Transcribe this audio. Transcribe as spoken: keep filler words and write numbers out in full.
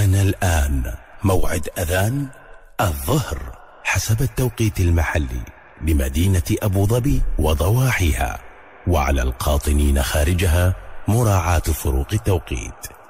حان الآن موعد أذان الظهر حسب التوقيت المحلي بمدينة أبو ظبي وضواحيها، وعلى القاطنين خارجها مراعاة فروق التوقيت.